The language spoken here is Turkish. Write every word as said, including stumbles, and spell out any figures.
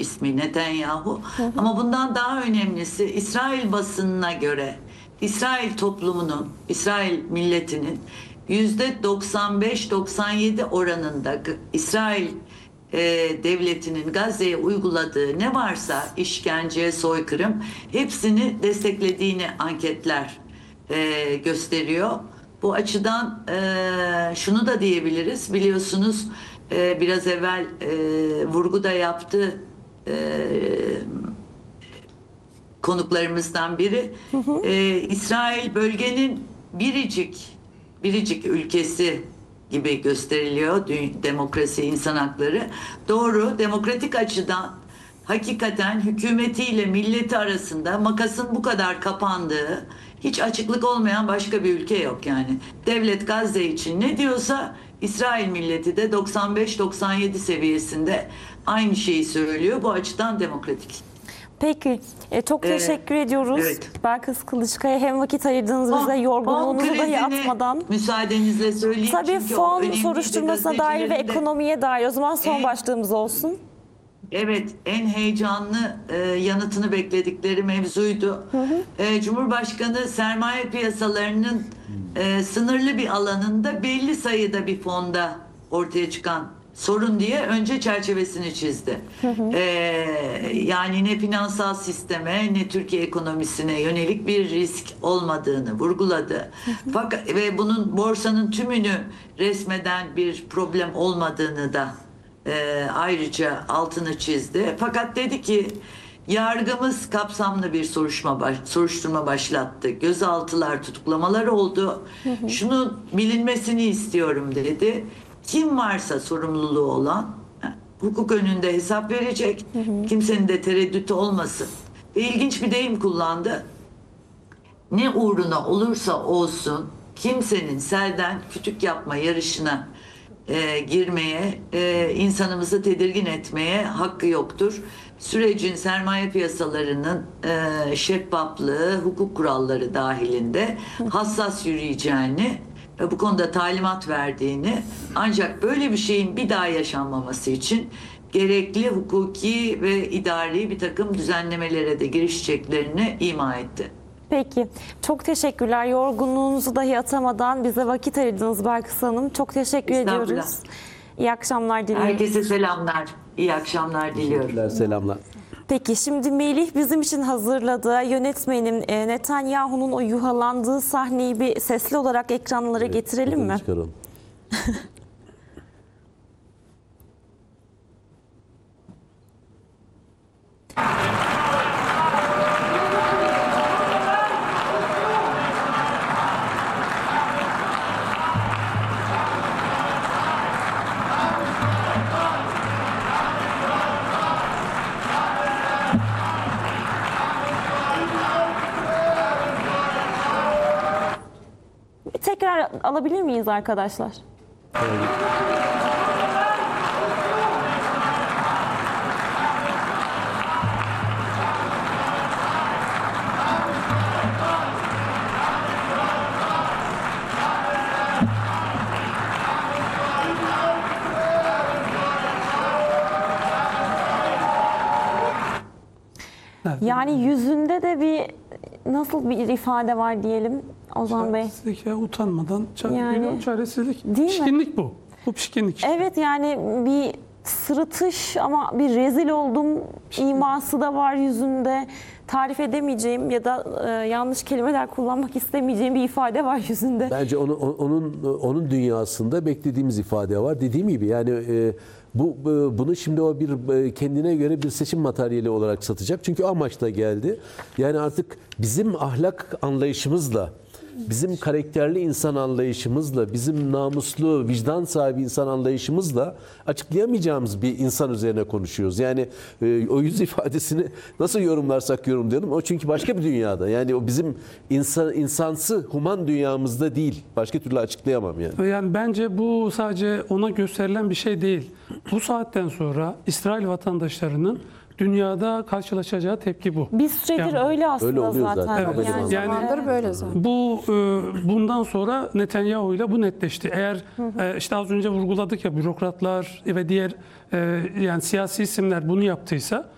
ismi Netanyahu. Ama bundan daha önemlisi İsrail basınına göre İsrail toplumunun, İsrail milletinin yüzde doksan beş doksan yedi oranında G- İsrail e, devletinin Gazze'ye uyguladığı ne varsa işkence, soykırım hepsini desteklediğini anketler e, gösteriyor. Bu açıdan e, şunu da diyebiliriz. Biliyorsunuz e, biraz evvel e, vurgu da yaptı e, konuklarımızdan biri. E, İsrail bölgenin biricik biricik ülkesi gibi gösteriliyor. Dü- Demokrasi, insan hakları. Doğru, demokratik açıdan hakikaten hükümetiyle milleti arasında makasın bu kadar kapandığı, hiç açıklık olmayan başka bir ülke yok yani. Devlet Gazze için ne diyorsa İsrail milleti de doksan beş doksan yedi seviyesinde aynı şeyi söylüyor. Bu açıdan demokratik. Peki, e, çok Ee, teşekkür ediyoruz. evet. Belkıs Kılıçkaya, hem vakit ayırdığınız bize, Fon yorgunluğunuzu dahi krizini atmadan. müsaadenizle söyleyeyim. Tabii çünkü o fon önemliydi. soruşturmasına dair ve Gazetecilerin de- ekonomiye dair o zaman son En- başlığımız olsun. Evet, en heyecanlı e, yanıtını bekledikleri mevzuydu. E, Cumhurbaşkanı sermaye piyasalarının e, sınırlı bir alanında belli sayıda bir fonda ortaya çıkan sorun diye önce çerçevesini çizdi. E, yani ne finansal sisteme ne Türkiye ekonomisine yönelik bir risk olmadığını vurguladı. Fakat ve bunun borsanın tümünü resmeden bir problem olmadığını da e, ayrıca altını çizdi. Fakat dedi ki yargımız kapsamlı bir soruşturma, baş, soruşturma başlattı. Gözaltılar, tutuklamalar oldu. Şunu bilinmesini istiyorum dedi. Kim varsa sorumluluğu olan hukuk önünde hesap verecek. Kimsenin de tereddütü olmasın. Ve ilginç bir deyim kullandı. Ne uğruna olursa olsun kimsenin selden kütük yapma yarışına e, girmeye, e, insanımızı tedirgin etmeye hakkı yoktur. Sürecin sermaye piyasalarının e, şeffaflığı, hukuk kuralları dahilinde hassas yürüyeceğini ve bu konuda talimat verdiğini, ancak böyle bir şeyin bir daha yaşanmaması için gerekli hukuki ve idari bir takım düzenlemelere de girişeceklerini ima etti. Peki, çok teşekkürler. Yorgunluğunuzu dahi atamadan bize vakit ayırdınız Belkıs Hanım. Çok teşekkür Estağfurullah. ediyoruz. İyi akşamlar diliyorum. Herkese selamlar, iyi akşamlar diliyorum. Teşekkürler, selamlar. Peki, şimdi Melih bizim için hazırladığı yönetmenin e, Netanyahu'nun o yuhalandığı sahneyi bir sesli olarak ekranlara getirelim mi? Çıkaralım. Bir tekrar alabilir miyiz arkadaşlar? Yani yüzünde de bir nasıl bir ifade var diyelim Ozan Bey? Çaresizlik ya, utanmadan ça- Yani- yani, çaresizlik. Değil mi? Pişkinlik bu. Bu pişkinlik işte. Evet, yani bir sırıtış ama bir rezil oldum iması da var yüzünde. Tarif edemeyeceğim ya da e, yanlış kelimeler kullanmak istemeyeceğim bir ifade var yüzünde. Bence onun onun onun dünyasında beklediğimiz ifade var. Dediğim gibi yani e, bu e, bunu şimdi o bir e, kendine göre bir seçim materyali olarak satacak. Çünkü amaçla geldi. Yani artık bizim ahlak anlayışımızla, bizim karakterli insan anlayışımızla, bizim namuslu, vicdan sahibi insan anlayışımızla açıklayamayacağımız bir insan üzerine konuşuyoruz. Yani e, o yüz ifadesini nasıl yorumlarsak yorumlayalım. O çünkü başka bir dünyada. Yani o bizim insan insansı, human dünyamızda değil. Başka türlü açıklayamam yani. Yani bence bu sadece ona gösterilen bir şey değil. Bu saatten sonra İsrail vatandaşlarının dünyada karşılaşacağı tepki bu. Bir süredir Yani öyle aslında öyle oluyor zaten. zaten. Evet. Yani, Yani- Zamandır böyle zaten. Bu e, bundan sonra Netanyahu ile bu netleşti. Eğer e, işte az önce vurguladık ya, bürokratlar ve diğer e, yani siyasi isimler bunu yaptıysa